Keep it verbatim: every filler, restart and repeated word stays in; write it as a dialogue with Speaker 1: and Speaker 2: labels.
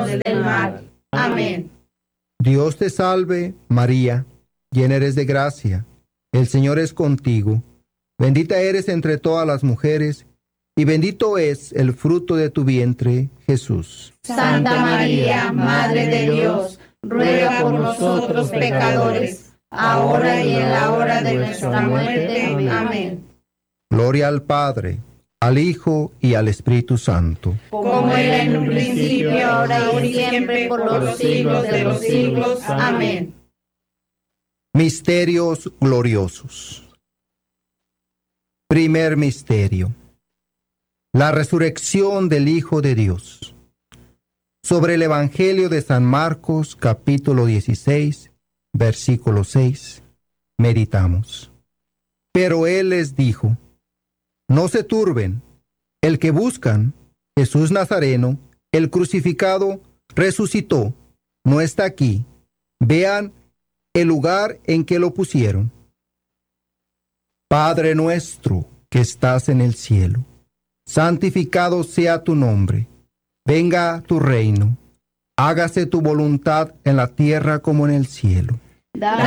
Speaker 1: del mal. Amén.
Speaker 2: Dios te salve, María, llena eres de gracia. El Señor es contigo. Bendita eres entre todas las mujeres, y bendito es el fruto de tu vientre, Jesús.
Speaker 1: Santa María, Madre de Dios, ruega por nosotros pecadores, ahora y en la hora de nuestra muerte. Amén.
Speaker 2: Gloria al Padre, al Hijo y al Espíritu Santo.
Speaker 1: Como era en un principio, ahora y siempre, por los siglos de los siglos. Amén.
Speaker 2: Misterios gloriosos. Primer misterio: la resurrección del Hijo de Dios. Sobre el Evangelio de San Marcos, capítulo dieciséis, versículo seis, meditamos. Pero él les dijo: no se turben, el que buscan, Jesús Nazareno, el crucificado, resucitó, no está aquí. Vean el lugar en que lo pusieron. Padre nuestro que estás en el cielo, santificado sea tu nombre. Venga tu reino. Hágase tu voluntad en la tierra como en el cielo.
Speaker 1: Danos